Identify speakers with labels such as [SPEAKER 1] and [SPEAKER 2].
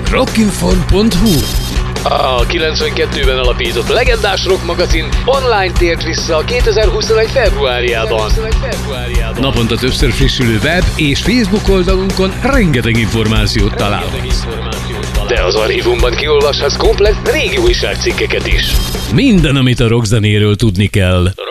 [SPEAKER 1] Rockinform.hu.
[SPEAKER 2] A 92-ben alapított legendás rock magazin online tért vissza a 2021. februárjában.
[SPEAKER 1] Naponta többször frissülő web és Facebook oldalunkon rengeteg információt találhatsz.
[SPEAKER 2] De az archívumban kiolvashatsz komplett régi újságcikkeket is.
[SPEAKER 1] Minden, amit a rockzenéről tudni kell.